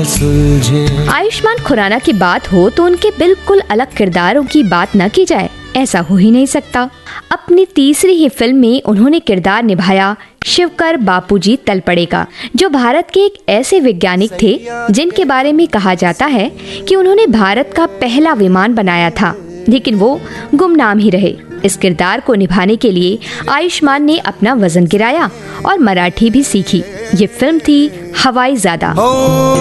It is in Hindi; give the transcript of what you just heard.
सुलझे। आयुष्मान खुराना की बात हो तो उनके बिल्कुल अलग किरदारों की बात न की जाए, ऐसा हो ही नहीं सकता। अपनी तीसरी ही फिल्म में उन्होंने किरदार निभाया शिवकर बापूजी तलपड़े का, जो भारत के एक ऐसे वैज्ञानिक थे जिनके बारे में कहा जाता है कि उन्होंने भारत का पहला विमान बनाया था, लेकिन वो गुमनाम ही रहे। इस किरदार को निभाने के लिए आयुष्मान ने अपना वजन गिराया और मराठी भी सीखी। ये फिल्म थी हवाई ज़ादा।